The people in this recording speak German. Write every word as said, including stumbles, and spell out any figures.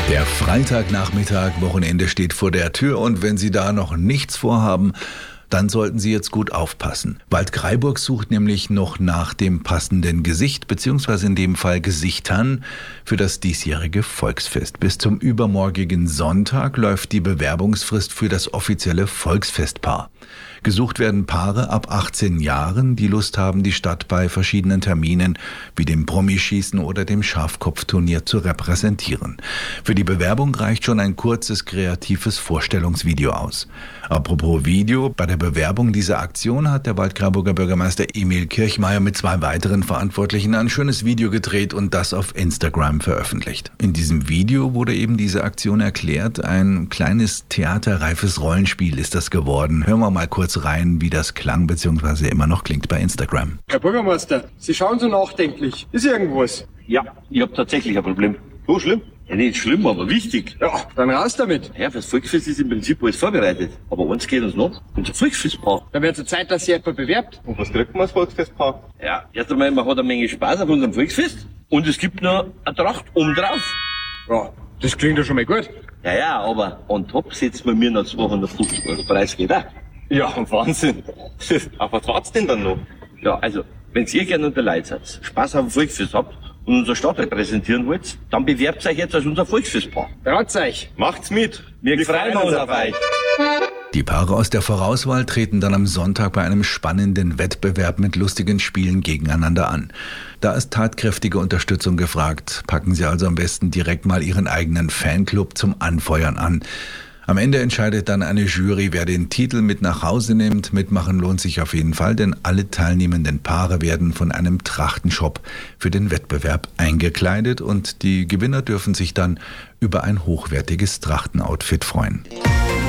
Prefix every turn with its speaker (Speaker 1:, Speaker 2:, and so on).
Speaker 1: Der Freitagnachmittag, Wochenende steht vor der Tür und wenn Sie da noch nichts vorhaben, dann sollten Sie jetzt gut aufpassen. Waldkraiburg sucht nämlich noch nach dem passenden Gesicht, beziehungsweise in dem Fall Gesichtern für das diesjährige Volksfest. Bis zum übermorgigen Sonntag läuft die Bewerbungsfrist für das offizielle Volksfestpaar. Gesucht werden Paare ab achtzehn Jahren, die Lust haben, die Stadt bei verschiedenen Terminen wie dem Promischießen oder dem Schafkopfturnier zu repräsentieren. Für die Bewerbung reicht schon ein kurzes, kreatives Vorstellungsvideo aus. Apropos Video, bei der Bewerbung dieser Aktion hat der Waldkraiburger Bürgermeister Emil Kirchmeier mit zwei weiteren Verantwortlichen ein schönes Video gedreht und das auf Instagram veröffentlicht. In diesem Video wurde eben diese Aktion erklärt. Ein kleines theaterreifes Rollenspiel ist das geworden. Hören wir mal kurz rein, wie das klang bzw. immer noch klingt bei Instagram.
Speaker 2: Herr Bürgermeister, Sie schauen so nachdenklich. Ist irgendwas?
Speaker 3: Ja, ich hab tatsächlich ein Problem. So schlimm? Ja, nicht schlimm, aber wichtig.
Speaker 2: Ja, dann raus damit.
Speaker 3: Ja, fürs Volksfest ist im Prinzip alles vorbereitet. Aber eins geht uns noch. Unser Volksfestpaar.
Speaker 2: Dann wird es Zeit, dass sich jemand bewerbt.
Speaker 4: Und was kriegt man als Volksfestpaar?
Speaker 3: Ja, erst einmal, man hat eine Menge Spaß auf unserem Volksfest. Und es gibt noch eine Tracht obendrauf.
Speaker 2: Ja, das klingt ja schon mal gut.
Speaker 3: Ja, ja, aber on top setzen wir mir noch zweihundertfünfzig Euro Preis, geht auch.
Speaker 4: Ja, Wahnsinn. Auf was wart's denn dann noch?
Speaker 3: Ja, also, wenn ihr gerne unter Leute seid, Spaß auf dem Volksfest habt und unsere Stadt repräsentieren wollt, dann bewerbt euch jetzt als unser Volksfestpaar.
Speaker 2: Traut's euch.
Speaker 4: Macht's mit.
Speaker 3: Wir, wir freuen uns auf euch.
Speaker 1: Die Paare aus der Vorauswahl treten dann am Sonntag bei einem spannenden Wettbewerb mit lustigen Spielen gegeneinander an. Da ist tatkräftige Unterstützung gefragt. Packen Sie also am besten direkt mal Ihren eigenen Fanclub zum Anfeuern an. Am Ende entscheidet dann eine Jury, wer den Titel mit nach Hause nimmt. Mitmachen lohnt sich auf jeden Fall, denn alle teilnehmenden Paare werden von einem Trachtenshop für den Wettbewerb eingekleidet und die Gewinner dürfen sich dann über ein hochwertiges Trachtenoutfit freuen.